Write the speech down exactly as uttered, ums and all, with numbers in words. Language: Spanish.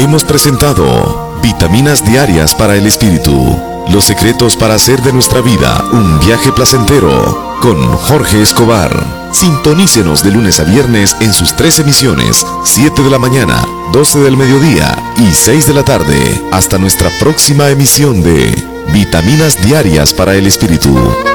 Hemos presentado Vitaminas Diarias para el Espíritu. Los secretos para hacer de nuestra vida un viaje placentero, con Jorge Escobar. Sintonícenos de lunes a viernes en sus tres emisiones, siete de la mañana, doce del mediodía y seis de la tarde. Hasta nuestra próxima emisión de Vitaminas Diarias para el Espíritu.